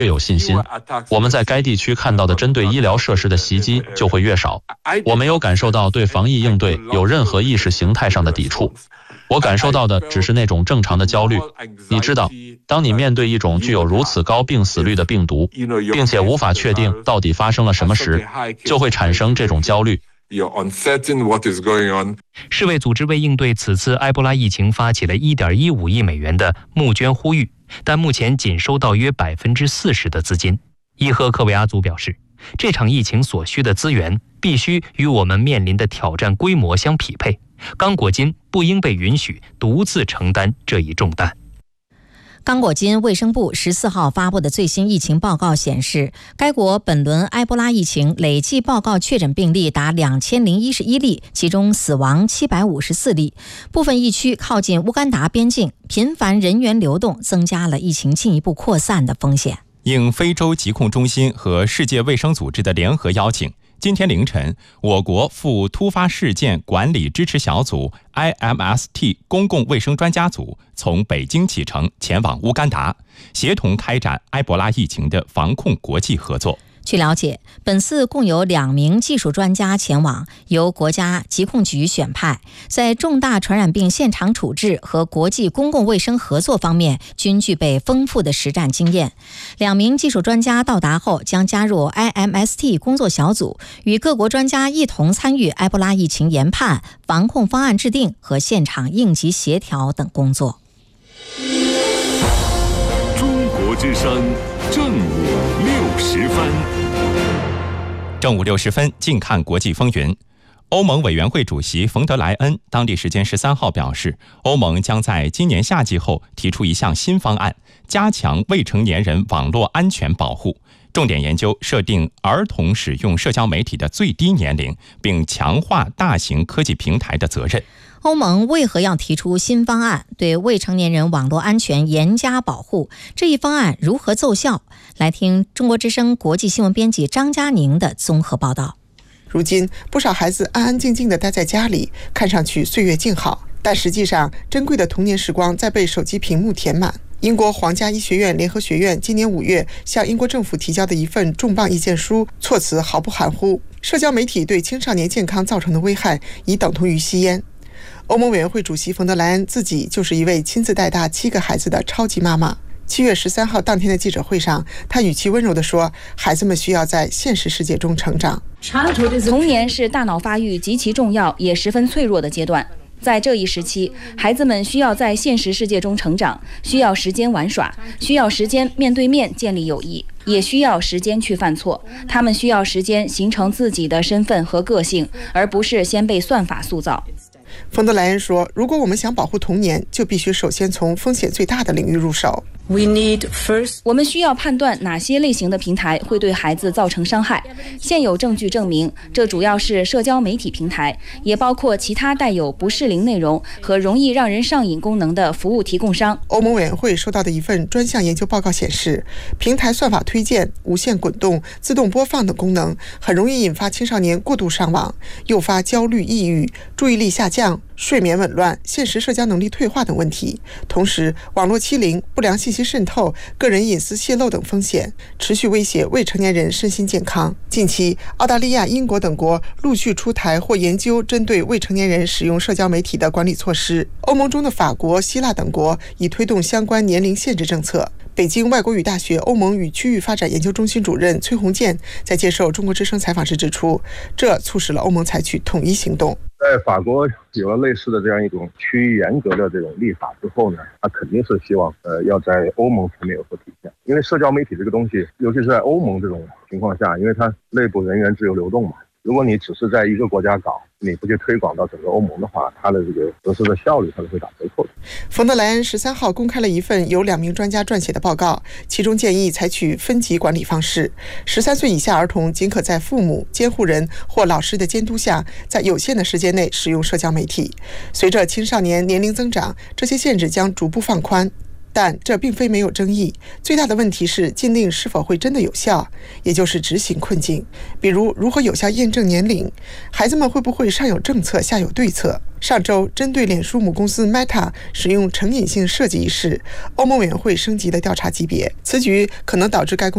有信心，我们在该地区看到的针对医疗设施的袭击就会越少。我没有感受到对防疫应对有任何意识形态上的抵触，我感受到的只是那种正常的焦虑。你知道，当你面对一种具有如此高病死率的病毒，并且无法确定到底发生了什么时，就会产生这种焦虑。 世卫组织为应对此次埃博拉疫情发起了1.15亿美元的募捐呼吁，但目前仅收到约40%的资金。伊赫克维阿族表示，这场疫情所需的资源必须与我们面临的挑战规模相匹配，刚果金不应被允许独自承担这一重担。 刚果金卫生部14号发布的最新疫情报告显示，该国本轮埃博拉疫情累计报告确诊病例达2011例，其中死亡754例。部分疫区靠近乌干达边境，频繁人员流动增加了疫情进一步扩散的风险。 应非洲疾控中心和世界卫生组织的联合邀请，今天凌晨，我国赴突发事件管理支持小组 IMST 公共卫生专家组从北京启程前往乌干达，协同开展埃博拉疫情的防控国际合作。 据了解，本次共有2名技术专家前往，由国家疾控局选派，在重大传染病现场处置和国际公共卫生合作方面均具备丰富的实战经验。2名技术专家到达后将加入 IMST 工作小组，与各国专家一同参与埃博拉疫情研判、防控方案制定和现场应急协调等工作。 中国之声正午60分。 正午60分，近看国际风云。欧盟委员会主席冯德莱恩当地时间13号表示，欧盟将在今年夏季后提出一项新方案，加强未成年人网络安全保护，重点研究设定儿童使用社交媒体的最低年龄，并强化大型科技平台的责任。 欧盟为何要提出新方案，对未成年人网络安全严加保护？这一方案如何奏效？来听中国之声国际新闻编辑张佳宁的综合报道。 如今，不少孩子安安静静地待在家里，看上去岁月静好，但实际上，珍贵的童年时光在被手机屏幕填满。英国皇家医学院联合学院今年5月向英国政府提交的一份重磅意见书，措辞毫不含糊。社交媒体对青少年健康造成的危害已等同于吸烟。欧盟委员会主席冯德莱恩自己就是一位亲自带大7个孩子的超级妈妈。7月13号当天的记者会上，她语气温柔地说，孩子们需要在现实世界中成长。 童年是大脑发育极其重要也十分脆弱的阶段，在这一时期，孩子们需要在现实世界中成长，需要时间玩耍，需要时间面对面建立友谊，也需要时间去犯错。他们需要时间形成自己的身份和个性，而不是先被算法塑造。 冯德莱恩说，如果我们想保护童年，就必须首先从风险最大的领域入手。 我们需要判断哪些类型的平台会对孩子造成伤害。现有证据证明，这主要是社交媒体平台，也包括其他带有不适龄内容和容易让人上瘾功能的服务提供商。 欧盟委员会收到的一份专项研究报告显示，平台算法推荐、无限滚动、自动播放等功能很容易引发青少年过度上网，诱发焦虑、抑郁、注意力下降、睡眠紊乱、现实社交能力退化等问题。同时，网络欺凌、不良信息渗透、个人隐私泄露等风险持续威胁未成年人身心健康。近期，澳大利亚、英国等国陆续出台或研究针对未成年人使用社交媒体的管理措施。欧盟中的法国、希腊等国已推动相关年龄限制政策。北京外国语大学欧盟与区域发展研究中心主任崔红建在接受中国之声采访时指出，这促使了欧盟采取统一行动。 在法国有了类似的这样一种趋于严格的这种立法之后呢，他肯定是希望要在欧盟层面有所体现。因为社交媒体这个东西，尤其是在欧盟这种情况下，因为它内部人员自由流动嘛，如果你只是在一个国家搞，你不去推广到整个欧盟的话，它的这个实施的效率它是会打折扣的。 冯德莱恩13号公开了一份由2名专家撰写的报告，其中建议采取分级管理方式，13岁以下儿童仅可在父母、监护人或老师的监督下，在有限的时间内使用社交媒体。随着青少年年龄增长，这些限制将逐步放宽。但这并非没有争议，最大的问题是禁令是否会真的有效，也就是执行困境。比如，如何有效验证年龄？孩子们会不会上有政策下有对策？上周，针对脸书母公司 Meta 使用成瘾性设计一事，欧盟委员会升级了调查级别，此举可能导致该公司